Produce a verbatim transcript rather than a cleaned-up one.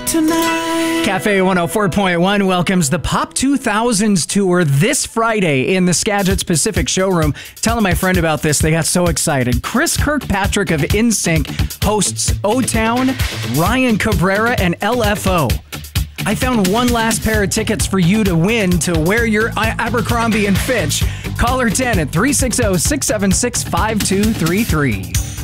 tonight. Cafe one oh four point one welcomes the Pop two thousands tour this Friday in the Skagit's Pacific Showroom. Telling my friend about this, they got so excited. Chris Kirkpatrick of N Sync hosts O-Town, Ryan Cabrera, and L F O. I found one last pair of tickets for you to win to wear your Abercrombie and Fitch. Caller ten at three six zero, six seven six, five two three three.